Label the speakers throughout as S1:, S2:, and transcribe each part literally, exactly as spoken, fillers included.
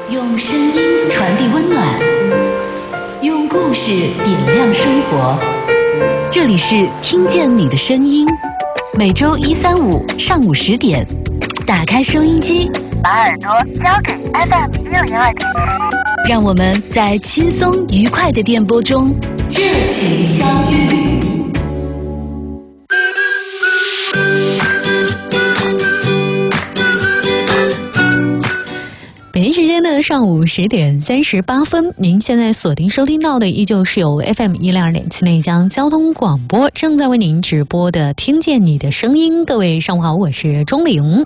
S1: 用声音传递温暖，用故事点亮生活。这里是听见你的声音，每周一三五上午十点，打开收音机，
S2: 把耳朵交给 F M 六零二点七，
S1: 让我们在轻松愉快的电波中热情相遇。
S3: 北京时间的上午十点三十八分，您现在锁定收听到的依旧是由 F M 一零二点七内江交通广播正在为您直播的《听见你的声音》。各位上午好，我是钟玲。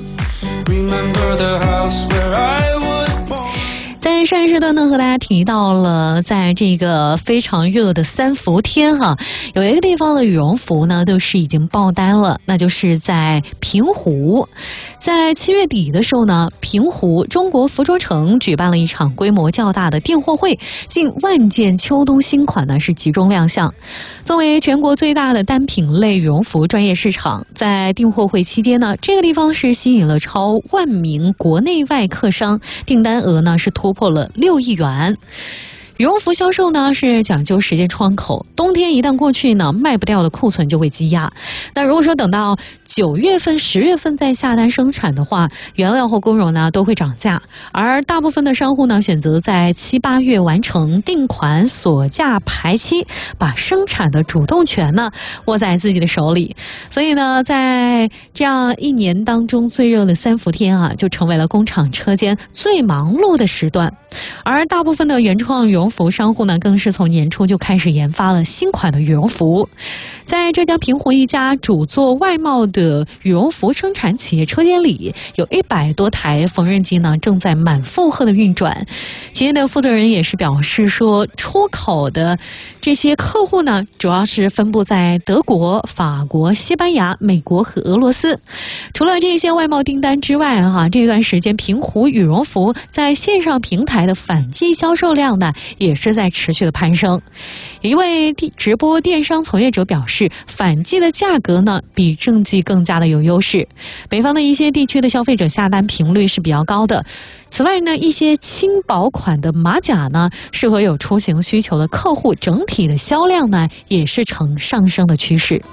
S3: 在上一时段呢，和大家提到了，在这个非常热的三伏天哈，有一个地方的羽绒服呢都是已经爆单了，那就是在平湖。在七月底的时候呢，平湖中国服装城举办了一场规模较大的订货会，近万件秋冬新款呢是集中亮相。作为全国最大的单品类羽绒服专业市场，在订货会期间呢，这个地方是吸引了超万名国内外客商，订单额呢是突破了六亿元。羽绒服销售呢是讲究时间窗口，冬天一旦过去呢，卖不掉的库存就会积压。那如果说等到九月份、十月份再下单生产的话，原料和工人呢都会涨价，而大部分的商户呢选择在七八月完成订款、锁价排期，把生产的主动权呢握在自己的手里。所以呢，在这样一年当中最热的三伏天啊，就成为了工厂车间最忙碌的时段。而大部分的原创羽绒服商户呢，更是从年初就开始研发了新款的羽绒服。在浙江平湖一家主做外贸的羽绒服生产企业车间里，有一百多台缝纫机呢正在满负荷的运转。企业的负责人也是表示说，出口的这些客户呢，主要是分布在德国、法国、西班牙、美国和俄罗斯。除了这些外贸订单之外哈，这段时间平湖羽绒服在线上平台的反季销售量呢，也是在持续的攀升。一位直播电商从业者表示，反季的价格呢比正季更加的有优势。北方的一些地区的消费者下单频率是比较高的。此外呢，一些轻薄款的马甲呢，适合有出行需求的客户，整体的销量呢也是呈上升的趋势。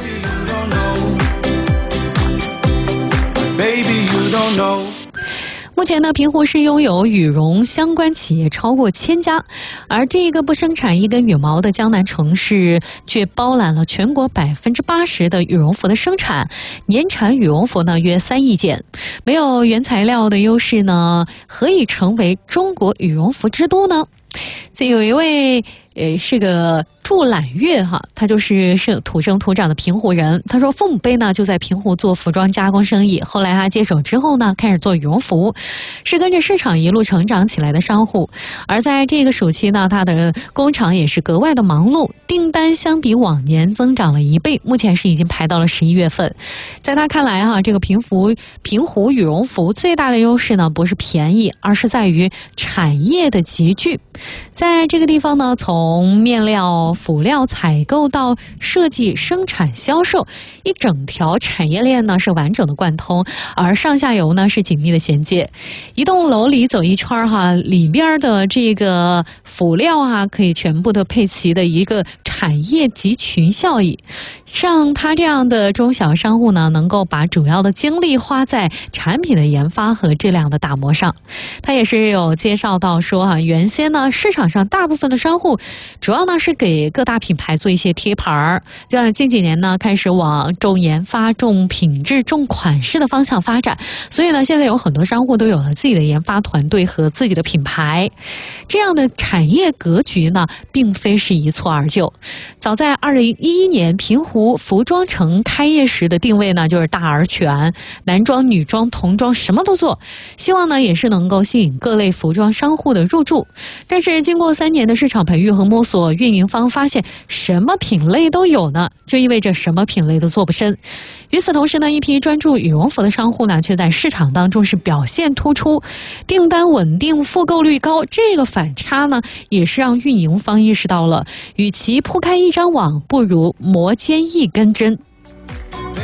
S3: 目前呢，平湖市拥有羽绒相关企业超过千家，而这个不生产一根羽毛的江南城市却包揽了全国百分之八十的羽绒服的生产，年产羽绒服呢约三亿件。没有原材料的优势呢，何以成为中国羽绒服之都呢？这有一位呃是个祝揽月哈，他就是是土生土长的平湖人。他说，父母辈呢就在平湖做服装加工生意，后来他接手之后呢，开始做羽绒服，是跟着市场一路成长起来的商户。而在这个暑期呢，他的工厂也是格外的忙碌，订单相比往年增长了一倍，目前是已经排到了十一月份。在他看来哈，这个平湖平湖羽绒服最大的优势呢，不是便宜，而是在于产业的集聚。在这个地方呢，从面料、辅料采购到设计、生产、销售，一整条产业链呢是完整的贯通，而上下游呢是紧密的衔接。一栋楼里走一圈哈，里边的这个辅料啊，可以全部的配齐的一个产业集群效益。像他这样的中小商户呢，能够把主要的精力花在产品的研发和质量的打磨上。他也是有介绍到说啊，原先呢市场上大部分的商户主要呢是给各大品牌做一些贴牌儿，像近几年呢开始往重研发、重品质、重款式的方向发展，所以呢现在有很多商户都有了自己的研发团队和自己的品牌。这样的产业格局呢，并非是一蹴而就。早在二零一一年平湖服装城开业时的定位呢，就是大而全，男装、女装、童装什么都做，希望呢也是能够吸引各类服装商户的入驻。但是经过三年的市场培育和摸索，运营方发现什么品类都有呢，就意味着什么品类都做不深。与此同时呢，一批专注羽绒服的商户呢，却在市场当中是表现突出，订单稳定，复购率高。这个反差呢，也是让运营方意识到了，与其铺开一张网，不如磨尖一根针。